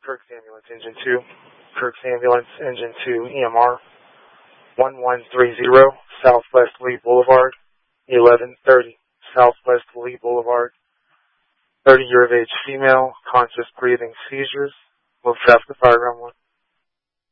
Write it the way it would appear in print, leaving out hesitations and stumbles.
Kirk's Ambulance, Engine 2. Kirk's Ambulance, Engine 2, EMR. 1130 Southwest Lee Boulevard, 1130 Southwest Lee Boulevard. 30-year of age female, conscious breathing seizures. Move traffic to Fireground 1.